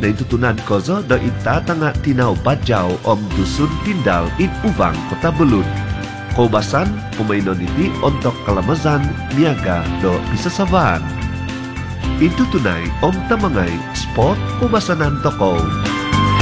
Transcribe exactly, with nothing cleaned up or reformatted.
na itutunan kozo do ita tanga tinau badjau om dusun Tindal in Uvang Kota Belud. Kobasan pemainon iti untuk kalamazan niaga do pisasavan. Itu tunai om tamangai spot kobasanan toko.